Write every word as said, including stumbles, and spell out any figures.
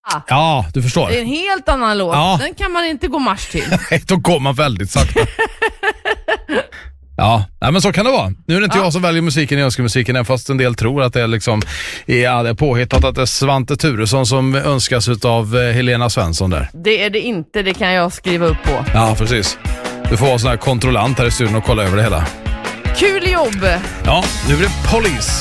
Ja, du förstår. Det är en helt annan låt. Ja. Den kan man inte gå marsch till. Då går man väldigt sakta. Ja, nej, men så kan det vara. Nu är det inte Ja. jag som väljer musiken i önskemusiken, även fast en del tror att det är liksom ja, det är påhittat att det är Svante Turesson som önskas av Helena Svensson där. Det är det inte, det kan jag skriva upp på. Ja, precis. Du får vara sån här kontrollant här i studion och kolla över det hela. Kul jobb! Ja, nu blir det Police.